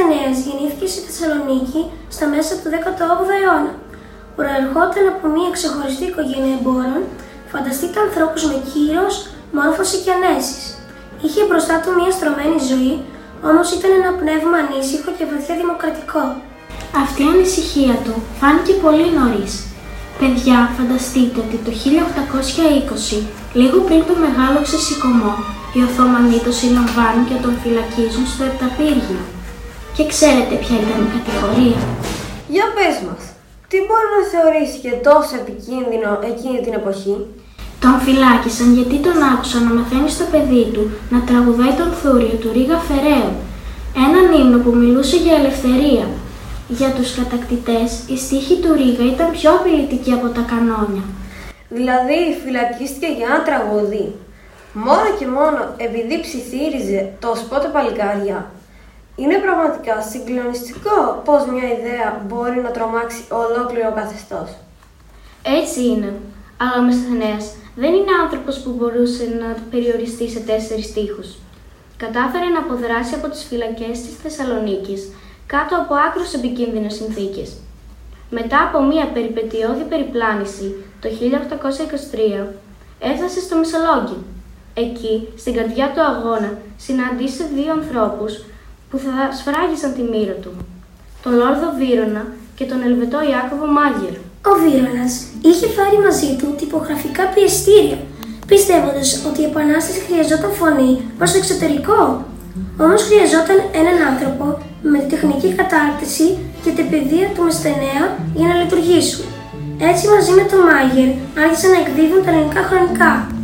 Μεσθενέας γεννήθηκε στη Θεσσαλονίκη στα μέσα του 18ου αιώνα. Προερχόταν από μια ξεχωριστή οικογένεια εμπόρων. Φανταστείτε ανθρώπους με κύρος, μόρφωση και ανέσεις. Είχε μπροστά του μια στρωμένη ζωή, όμως ήταν ένα πνεύμα ανήσυχο και βαθιά δημοκρατικό. Αυτή η ανησυχία του φάνηκε πολύ νωρίς. Παιδιά, φανταστείτε ότι το 1820, λίγο πριν το μεγάλο ξεσηκωμό, οι Οθωμανοί τον συλλαμβάνουν και τον φυλακίζουν στο Επταπύργιο. Και ξέρετε ποια ήταν η κατηγορία? Για πες μας, τι μπορεί να θεωρήσει και τόσο επικίνδυνο εκείνη την εποχή? Τον φυλάκισαν γιατί τον άκουσαν να μαθαίνει στο παιδί του να τραγουδάει τον Θούριο του Ρίγα Φεραίου, έναν ύμνο που μιλούσε για ελευθερία. Για τους κατακτητές, η στίχη του Ρίγα ήταν πιο απειλητική από τα κανόνια. Δηλαδή φυλακίστηκε για ένα τραγούδι, μόνο και μόνο επειδή ψιθύριζε το σπότο παλικάρια. Είναι πραγματικά συγκλονιστικό πως μια ιδέα μπορεί να τρομάξει ολόκληρο καθεστώς. Έτσι είναι, αλλά ο Μεσθενέας δεν είναι άνθρωπος που μπορούσε να περιοριστεί σε 4 στίχους. Κατάφερε να αποδράσει από τις φυλακές της Θεσσαλονίκης κάτω από άκρως επικίνδυνες συνθήκες. Μετά από μία περιπετειώδη περιπλάνηση το 1823, έφτασε στο Μεσολόγγι. Εκεί, στην καρδιά του αγώνα, συναντήσε 2 ανθρώπους που θα σφράγισαν τη μοίρα του, τον Λόρδο Βύρωνα και τον Ελβετό Ιάκωβο Μάγερ. Ο Βύρωνας είχε φάρει μαζί του τυπογραφικά πιεστήρια, πιστεύοντας ότι η Επανάσταση χρειαζόταν φωνή προς το εξωτερικό. Όμως χρειαζόταν έναν άνθρωπο με τη τεχνική κατάρτιση και την παιδεία του Μεσθενέα για να λειτουργήσουν. Έτσι μαζί με τον Μάγερ άρχισαν να εκδίδουν τα ελληνικά χρονικά.